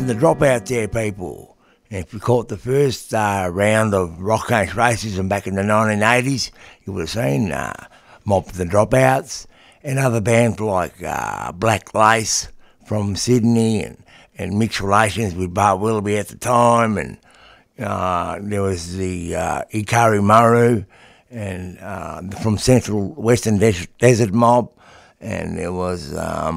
The dropouts there, people. If you caught the first round of Rock Against Racism back in the 1980s, you would have seen Mob the Dropouts and other bands like Black Lace from Sydney and mixed relations with Bart Willoughby at the time, and there was the Ikari Maru and from Central Western Desert Mob, and there was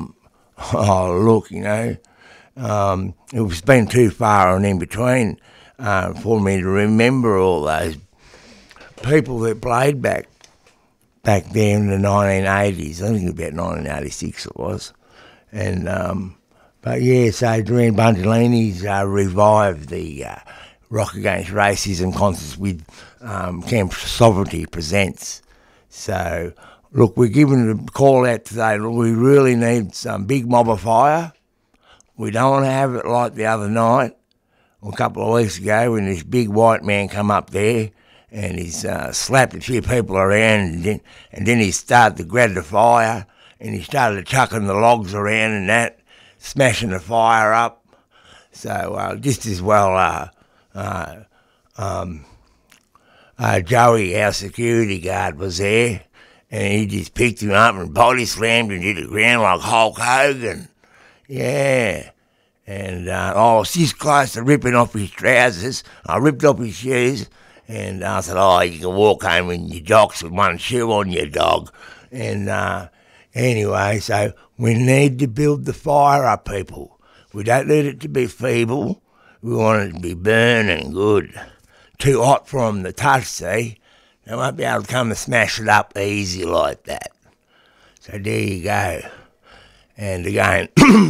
it's been too far and in between for me to remember all those people that played back there in the 1980s. I think about 1986 it was. And but yeah, so Doreen Bungelini's revived the Rock Against Racism concerts with Camp Sovereignty Presents. So look, we're giving a call out today. Look, we really need some big mob of fire. We don't want to have it like the other night, or a couple of weeks ago, when this big white man come up there and he's slapped a few people around, and then he started to grab the fire and he started chucking the logs around and that, smashing the fire up. So just as well, Joey, our security guard, was there, and he just picked him up and body slammed him to the ground like Hulk Hogan. Yeah, and I was just close to ripping off his trousers. I ripped off his shoes, and I said, you can walk home in your jocks with one shoe on your dog. And anyway, so we need to build the fire up, people. We don't need it to be feeble. We want it to be burning good. Too hot for them to touch, see? They won't be able to come and smash it up easy like that. So there you go. And again,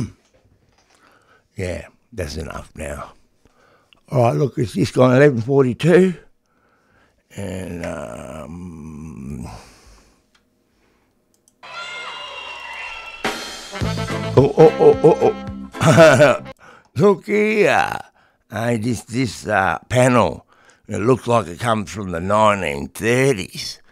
yeah, that's enough now. All right, look, it's just gone 11:42, and look here, this panel. It looks like it comes from the 1930s.